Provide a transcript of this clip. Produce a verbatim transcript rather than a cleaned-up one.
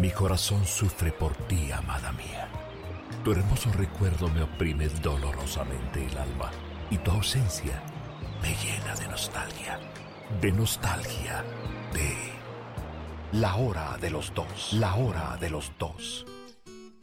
Mi corazón sufre por ti, amada mía. Tu hermoso recuerdo me oprime dolorosamente el alma y tu ausencia me llena de nostalgia. De nostalgia. De La Hora de los Dos. La Hora de los Dos.